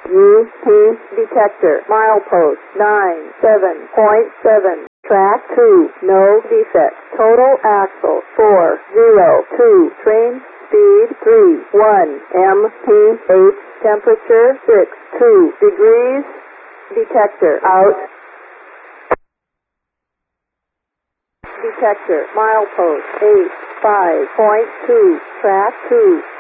UP detector, milepost 97.7. Track 2, no defect. Total axle 402. Train speed 31 mph. Temperature 62 degrees. Detector out. Detector, milepost 85.2. Track 2.